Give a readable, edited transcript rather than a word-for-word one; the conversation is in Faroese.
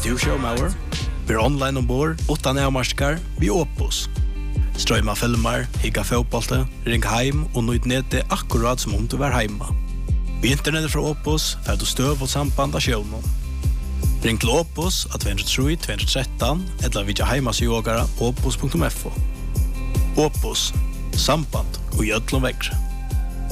du showmauer? Vi online ombord, utan avmarskar, vi Opus. Strøyma filmer, higga fotbollte, ring heim og nøyt nete akkurat som om du var heima. Vi internettet fra Opus, fer du støv og samband av sjøvnen. Ring til Opus at 203-213, eller vidja heimasjogara opus.fo. Opus, samband og gjødlom vekkre.